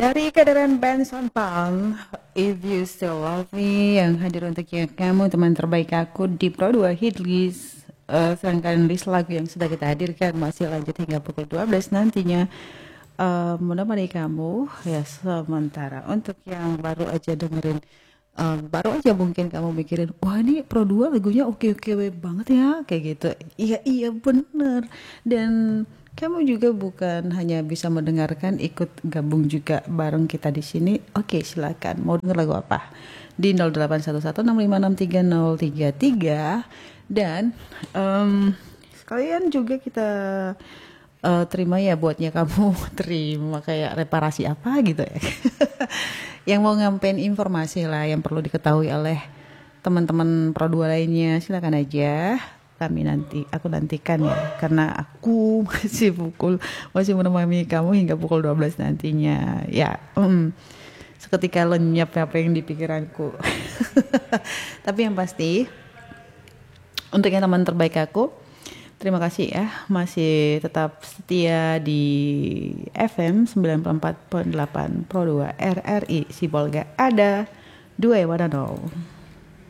Dari kehadiran Benson Pang, If You Still Love Me, yang hadir untuk kamu teman terbaik aku di Pro 2 Hit List. Serangkaian list lagu yang sudah kita hadirkan masih lanjut hingga pukul 12 nantinya, menemani kamu ya. Sementara untuk yang baru aja dengerin, baru aja mungkin kamu mikirin, wah ini Pro 2 lagunya oke-oke banget ya, kayak gitu. Iya iya bener. Dan kamu juga bukan hanya bisa mendengarkan, ikut gabung juga bareng kita di sini. Oke, silakan. Mau denger lagu apa? Di 0811663633. Dan sekalian juga kita terima ya buatnya kamu terima kayak reparasi apa gitu ya. Yang mau ngampein informasi lah yang perlu diketahui oleh teman-teman Pro 2 lainnya, silakan aja. Aku nantikan ya, karena aku masih menemani kamu hingga pukul 12 nantinya ya. Seketika lenyap apa yang di pikiranku. Tapi yang pasti untuk yang teman terbaik aku, terima kasih ya masih tetap setia di FM 94.8 Pro 2 RRI Sibolga. Ada dua Wadano.